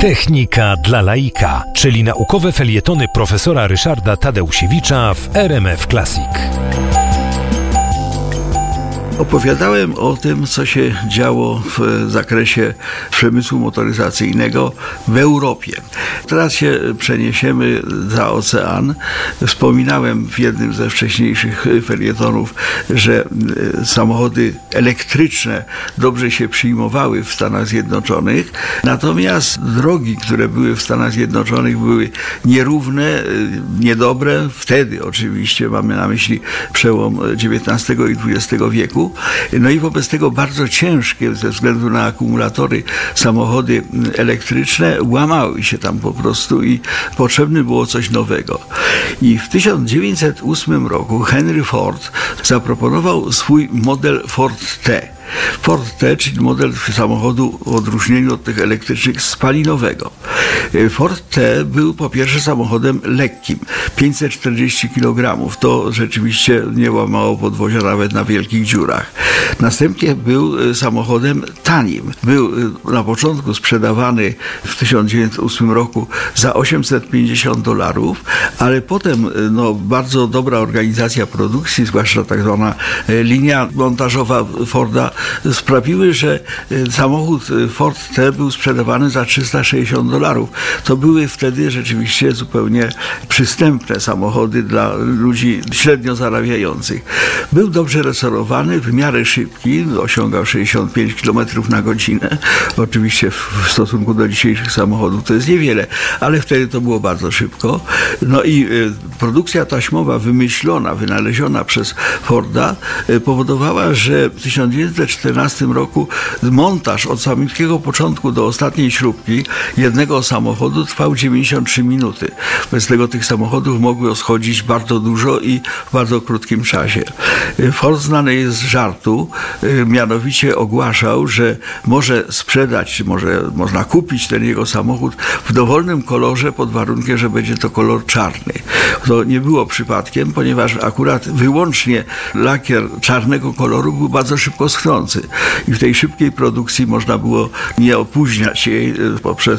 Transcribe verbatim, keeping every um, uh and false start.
Technika dla laika, czyli naukowe felietony profesora Ryszarda Tadeusiewicza w R M F Classic. Opowiadałem o tym, co się działo w zakresie przemysłu motoryzacyjnego w Europie. Teraz się przeniesiemy za ocean. Wspominałem w jednym ze wcześniejszych felietonów, że samochody elektryczne dobrze się przyjmowały w Stanach Zjednoczonych, natomiast drogi, które były w Stanach Zjednoczonych, były nierówne, niedobre. Wtedy oczywiście mamy na myśli przełom dziewiętnastego i dwudziestego wieku. No i wobec tego bardzo ciężkie ze względu na akumulatory samochody elektryczne łamały się tam po prostu i potrzebne było coś nowego. I w tysiąc dziewięćset ósmym roku Henry Ford zaproponował swój model Ford T. Ford T, czyli model samochodu w odróżnieniu od tych elektrycznych spalinowego. Ford T był po pierwsze samochodem lekkim, pięćset czterdzieści kilogramów. To rzeczywiście nie łamało podwozia nawet na wielkich dziurach. Następnie był samochodem tanim. Był na początku sprzedawany w tysiąc dziewięćset ósmym roku za osiemset pięćdziesiąt dolarów, ale potem no, bardzo dobra organizacja produkcji, zwłaszcza tak zwana linia montażowa Forda, sprawiły, że samochód Ford T był sprzedawany za trzysta sześćdziesiąt dolarów. To były wtedy rzeczywiście zupełnie przystępne samochody dla ludzi średnio zarabiających. Był dobrze resorowany, w miarę szybki, osiągał sześćdziesiąt pięć kilometrów na godzinę. Oczywiście w stosunku do dzisiejszych samochodów to jest niewiele, ale wtedy to było bardzo szybko. No i produkcja taśmowa wymyślona, wynaleziona przez Forda powodowała, że w tysiąc dziewięćset czternastym roku montaż od samego początku do ostatniej śrubki jednego samochodu trwał dziewięćdziesiąt trzy minuty. Bez tego tych samochodów mogło schodzić bardzo dużo i w bardzo krótkim czasie. Ford znany jest z żartu, mianowicie ogłaszał, że może sprzedać, może można kupić ten jego samochód w dowolnym kolorze pod warunkiem, że będzie to kolor czarny. To nie było przypadkiem, ponieważ akurat wyłącznie lakier czarnego koloru był bardzo szybko schnący i w tej szybkiej produkcji można było nie opóźniać jej poprzez